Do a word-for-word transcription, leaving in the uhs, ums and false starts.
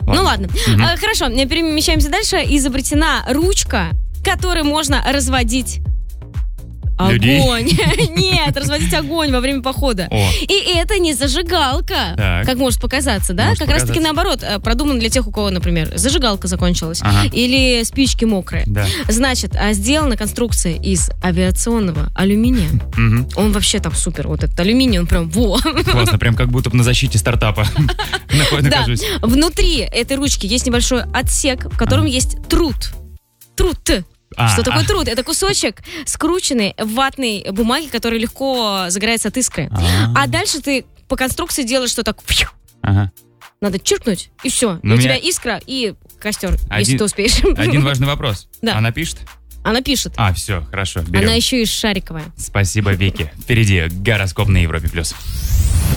Ну ладно. Угу. А, хорошо, перемещаемся дальше. Изобретена ручка, которой можно разводить огонь. Нет, разводить огонь во время похода. О. И это не зажигалка, так. как может показаться, да? Может как показаться. Раз таки наоборот, продумано для тех, у кого, например, зажигалка закончилась, ага. или спички мокрые. Да. Значит, сделана конструкция из авиационного алюминия. Угу. Он вообще там супер. Вот этот алюминий, он прям во. Классно, прям как будто на защите стартапа нахожусь. Внутри этой ручки есть небольшой отсек, в котором есть труд. Труд. А, что такое а. труд? Это кусочек скрученной ватной бумаги, который легко загорается от искры. А, а дальше ты по конструкции делаешь, что так... Ага. Надо чиркнуть, и все. Но у меня... тебя искра и костер, один, если ты успеешь. Один важный вопрос. Да. Она пишет? Она пишет. А, все, хорошо, берем. Она еще и шариковая. Спасибо, Вики. Впереди гороскоп на Европе+. плюс.